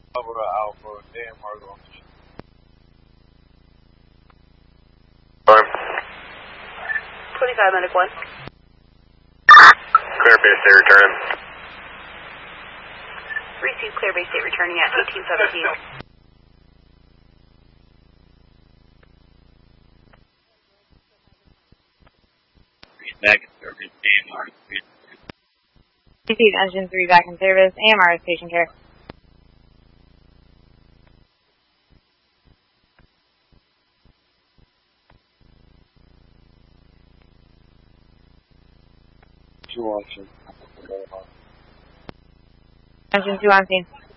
Alpha, AMR going. Storm. 25 Medic 1. Clear base state returning. Receive clear base state returning at 1817. Back in service, AMR. Receive engine 3 back in service, AMR is patient care. Two options. Engine 2 on scene.